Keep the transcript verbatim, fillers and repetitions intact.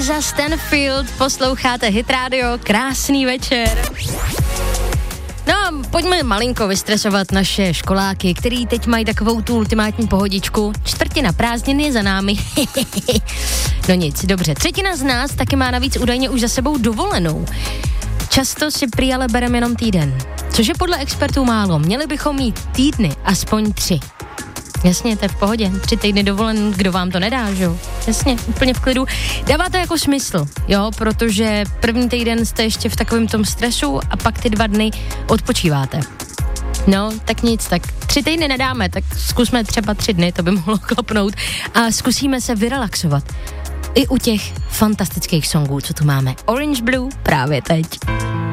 Teresa Stanfield, posloucháte Hit Radio, krásný večer. No a pojďme malinko vystresovat naše školáky, který teď mají takovou tu ultimátní pohodičku. Čtvrtina prázdnin je za námi. No nic, dobře. Třetina z nás taky má navíc údajně už za sebou dovolenou. Často si prý ale bereme jenom týden, což je podle expertů málo. Měli bychom mít týdny aspoň tři. Jasně, to je v pohodě. Tři týdny dovolen, kdo vám to nedá, že jo? Jasně, úplně v klidu. Dává to jako smysl, jo, protože první týden jste ještě v takovém tom stresu a pak ty dva dny odpočíváte. No, tak nic, tak tři týdny nedáme, tak zkusme třeba tři dny, to by mohlo klopnout a zkusíme se vyrelaxovat. I u těch fantastických songů, co tu máme. Orange Blue právě teď.